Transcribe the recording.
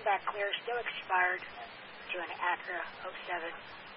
back clear, still expired to an Acura '07.